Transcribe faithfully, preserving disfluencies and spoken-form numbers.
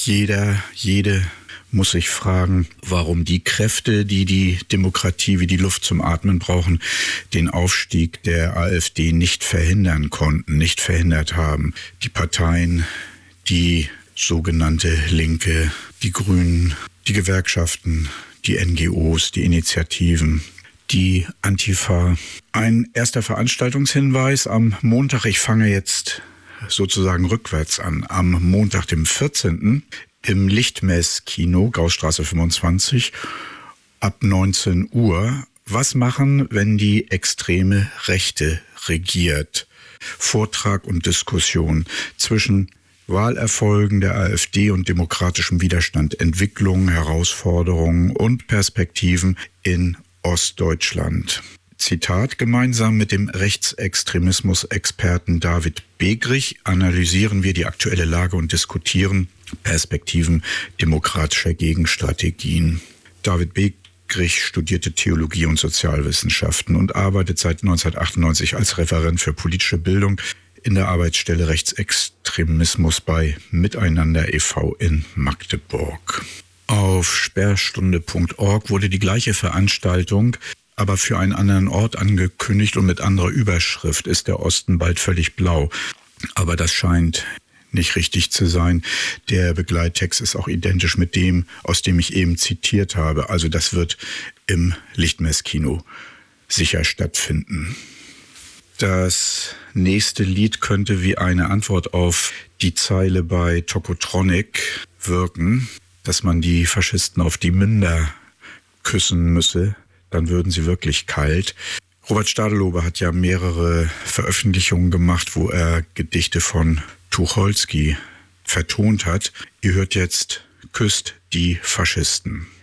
Jeder, jede muss sich fragen, warum die Kräfte, die die Demokratie wie die Luft zum Atmen brauchen, den Aufstieg der AfD nicht verhindern konnten, nicht verhindert haben. Die Parteien, die sogenannte Linke, die Grünen, die Gewerkschaften, die N G Os, die Initiativen, die Antifa. Ein erster Veranstaltungshinweis am Montag, ich fange jetzt sozusagen rückwärts an, am Montag, dem vierzehnten im Lichtmess-Kino, Gaußstraße fünfundzwanzig, ab neunzehn Uhr. Was machen, wenn die extreme Rechte regiert? Vortrag und Diskussion zwischen Wahlerfolgen der AfD und demokratischem Widerstand, Entwicklungen, Herausforderungen und Perspektiven in Ostdeutschland. Zitat: Gemeinsam mit dem Rechtsextremismus-Experten David Begrich analysieren wir die aktuelle Lage und diskutieren Perspektiven demokratischer Gegenstrategien. David Begrich studierte Theologie und Sozialwissenschaften und arbeitet seit neunzehnhundertachtundneunzig als Referent für politische Bildung in der Arbeitsstelle Rechtsextremismus bei Miteinander e V in Magdeburg. Auf sperrstunde punkt org wurde die gleiche Veranstaltung, aber für einen anderen Ort angekündigt und mit anderer Überschrift. Ist der Osten bald völlig blau? Aber das scheint nicht richtig zu sein. Der Begleittext ist auch identisch mit dem, aus dem ich eben zitiert habe. Also das wird im Lichtmess-Kino sicher stattfinden. Das nächste Lied könnte wie eine Antwort auf die Zeile bei Tokotronic wirken, dass man die Faschisten auf die Münder küssen müsse. Dann würden sie wirklich kalt. Robert Stadelober hat ja mehrere Veröffentlichungen gemacht, wo er Gedichte von Tucholsky vertont hat. Ihr hört jetzt Küsst die Faschisten.